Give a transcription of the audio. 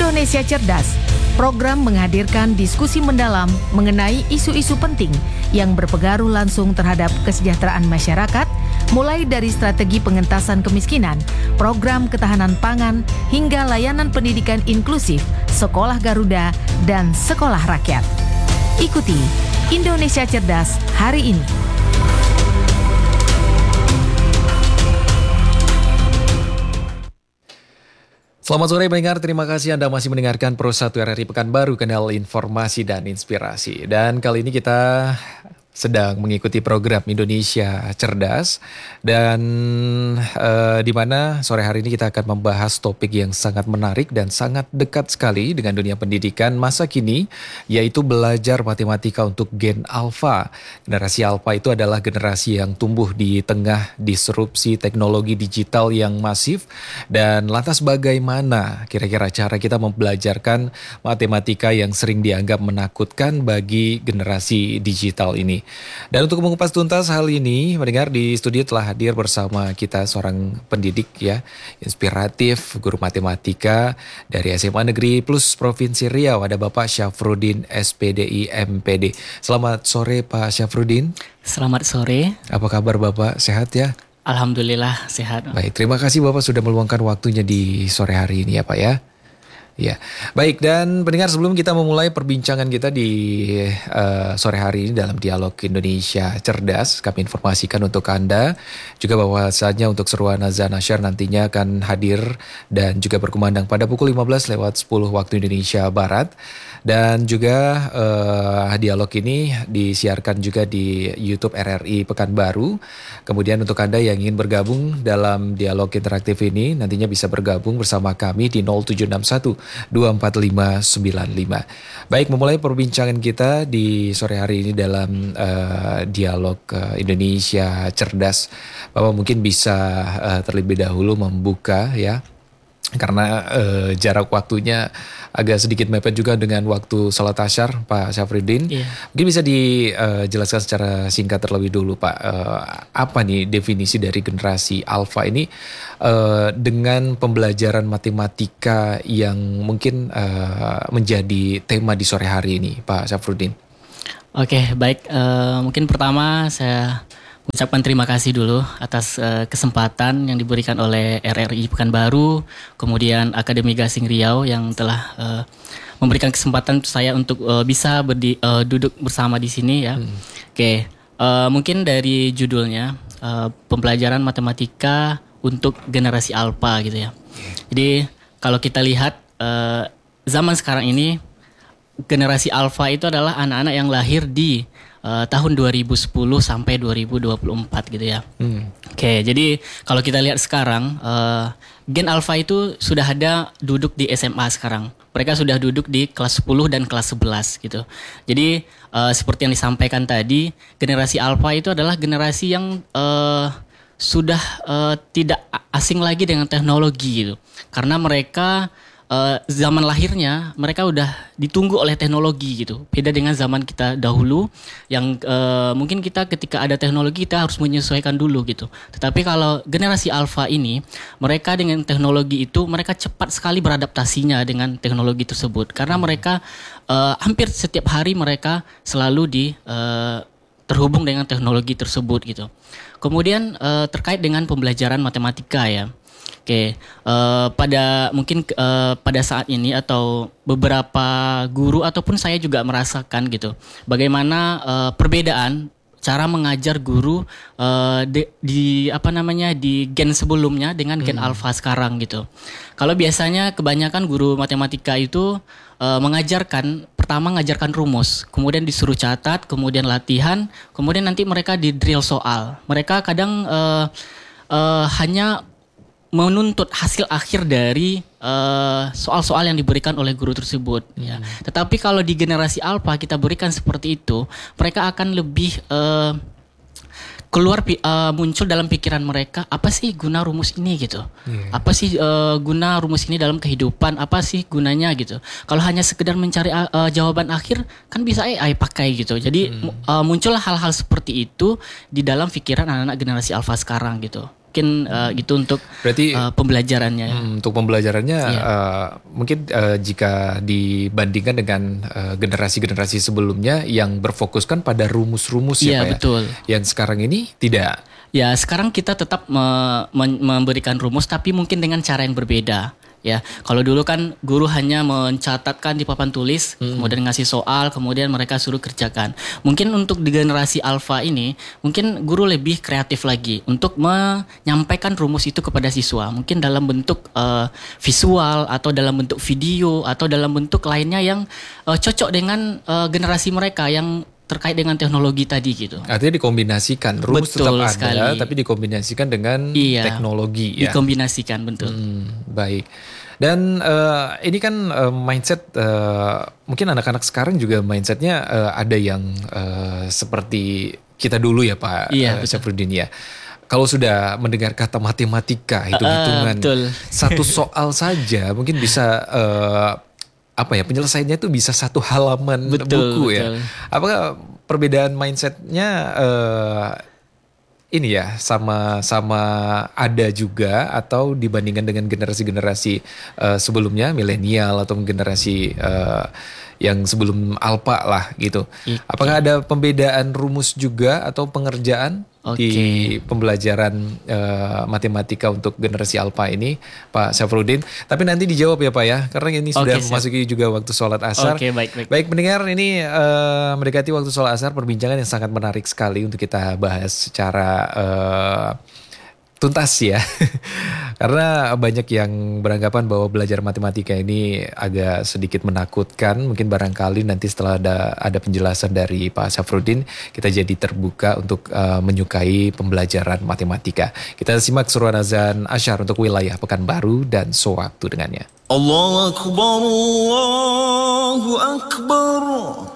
Indonesia Cerdas. Program menghadirkan diskusi mendalam mengenai isu-isu penting yang berpengaruh langsung terhadap kesejahteraan masyarakat, mulai dari strategi pengentasan kemiskinan, program ketahanan pangan, hingga layanan pendidikan inklusif, Sekolah Garuda, dan Sekolah Rakyat. Ikuti Indonesia Cerdas hari ini. Selamat sore pendengar, terima kasih Anda masih mendengarkan Pro 1 RRI Pekanbaru, kanal informasi dan inspirasi. Dan kali ini kita sedang mengikuti program Indonesia Cerdas dan di mana sore hari ini kita akan membahas topik yang sangat menarik dan sangat dekat sekali dengan dunia pendidikan masa kini, yaitu belajar matematika untuk gen alfa. Generasi alfa itu adalah generasi yang tumbuh di tengah disrupsi teknologi digital yang masif. Dan lantas bagaimana kira-kira cara kita membelajarkan matematika yang sering dianggap menakutkan bagi generasi digital ini? Dan untuk mengupas tuntas hal ini, mendengar di studio telah hadir bersama kita seorang pendidik ya, inspiratif, guru matematika dari SMA Negeri Plus Provinsi Riau. Ada Bapak Syafruddin SPDI MPD. Selamat sore Pak Syafruddin. Selamat sore. Apa kabar Bapak? Sehat ya? Alhamdulillah sehat. Baik, terima kasih Bapak sudah meluangkan waktunya di sore hari ini ya Pak ya. Ya, baik, dan pendengar, sebelum kita memulai perbincangan kita di sore hari ini dalam Dialog Indonesia Cerdas, kami informasikan untuk Anda juga bahwasannya untuk seruan azan asyar nantinya akan hadir dan juga berkumandang pada pukul 15 lewat 10 waktu Indonesia Barat. Dan juga dialog ini disiarkan juga di YouTube RRI Pekanbaru. Kemudian untuk Anda yang ingin bergabung dalam dialog interaktif ini, nantinya bisa bergabung bersama kami di 0761 24595. Baik, memulai perbincangan kita di sore hari ini dalam dialog Indonesia Cerdas. Bapak mungkin bisa terlebih dahulu membuka ya, karena jarak waktunya agak sedikit mepet juga dengan waktu salat asyar Pak Syafruddin. Yeah. Mungkin bisa dijelaskan secara singkat terlebih dulu Pak, apa nih definisi dari generasi alfa ini dengan pembelajaran matematika yang mungkin menjadi tema di sore hari ini Pak Syafruddin. Oke, baik, mungkin pertama saya ucapkan terima kasih dulu atas kesempatan yang diberikan oleh RRI Pekanbaru, kemudian Akademi Gasing Riau yang telah memberikan kesempatan saya untuk bisa duduk bersama di sini ya. Oke, mungkin dari judulnya pembelajaran matematika untuk generasi alfa gitu ya. Jadi kalau kita lihat zaman sekarang ini, generasi alfa itu adalah anak-anak yang lahir di tahun 2010 sampai 2024 gitu ya. Oke, jadi kalau kita lihat sekarang, gen alfa itu sudah ada duduk di SMA sekarang. Mereka sudah duduk di kelas 10 dan kelas 11 gitu. Jadi seperti yang disampaikan tadi, generasi alfa itu adalah generasi yang sudah tidak asing lagi dengan teknologi gitu. Karena mereka zaman lahirnya mereka udah ditunggu oleh teknologi gitu. Beda dengan zaman kita dahulu yang mungkin kita ketika ada teknologi kita harus menyesuaikan dulu gitu. Tetapi kalau generasi alfa ini, mereka dengan teknologi itu mereka cepat sekali beradaptasinya dengan teknologi tersebut. Karena mereka hampir setiap hari mereka selalu terhubung dengan teknologi tersebut gitu. Kemudian terkait dengan pembelajaran matematika ya. Oke, pada saat ini atau beberapa guru ataupun saya juga merasakan gitu, bagaimana perbedaan cara mengajar guru di gen sebelumnya dengan gen alfa sekarang gitu. Kalau biasanya kebanyakan guru matematika itu pertama mengajarkan rumus, kemudian disuruh catat, kemudian latihan, kemudian nanti mereka di drill soal. Mereka kadang hanya menuntut hasil akhir dari soal-soal yang diberikan oleh guru tersebut. Ya. Tetapi kalau di generasi alfa kita berikan seperti itu, mereka akan lebih muncul dalam pikiran mereka, apa sih guna rumus ini gitu? Apa sih guna rumus ini dalam kehidupan? Apa sih gunanya gitu? Kalau hanya sekedar mencari jawaban akhir, kan bisa AI pakai gitu. Jadi muncullah hal-hal seperti itu di dalam pikiran anak-anak generasi alfa sekarang gitu. mungkin gitu untuk Berarti pembelajarannya. untuk pembelajarannya mungkin jika dibandingkan dengan generasi-generasi sebelumnya yang berfokuskan pada rumus-rumus ya Pak ya. Betul. Yang sekarang ini tidak. Ya, sekarang kita tetap memberikan rumus tapi mungkin dengan cara yang berbeda. Ya, kalau dulu kan guru hanya mencatatkan di papan tulis, kemudian ngasih soal, kemudian mereka suruh kerjakan. Mungkin untuk di generasi alfa ini, mungkin guru lebih kreatif lagi untuk menyampaikan rumus itu kepada siswa. Mungkin dalam bentuk visual atau dalam bentuk video atau dalam bentuk lainnya yang cocok dengan generasi mereka yang terkait dengan teknologi tadi gitu. Artinya dikombinasikan, rumus Betul tetap sekali. ada tapi dikombinasikan dengan teknologi ya. Dikombinasikan, betul. Baik. Dan ini kan mindset mungkin anak-anak sekarang juga mindsetnya ada yang seperti kita dulu ya Pak Syafruddin ya. Kalau sudah mendengar kata matematika, hitung-hitungan, satu soal saja mungkin bisa penyelesaiannya itu bisa satu halaman buku ya. Apakah perbedaan mindsetnya ini ya sama ada juga atau dibandingkan dengan generasi-generasi sebelumnya milenial atau generasi yang sebelum alpha lah gitu. Apakah ada pembedaan rumus juga atau pengerjaan di pembelajaran matematika untuk generasi alpha ini Pak Syafruddin? Tapi nanti dijawab ya Pak ya, karena ini sudah memasuki juga waktu sholat asar. Baik pendengar, ini mendekati waktu sholat asar, perbincangan yang sangat menarik sekali untuk kita bahas secara tuntas ya. Karena banyak yang beranggapan bahwa belajar matematika ini agak sedikit menakutkan. Mungkin barangkali nanti setelah ada penjelasan dari Pak Syafruddin, kita jadi terbuka untuk menyukai pembelajaran matematika. Kita simak seruan azan asyar untuk wilayah Pekanbaru dan sewaktu dengannya. Allahu Akbar, Allahu Akbar.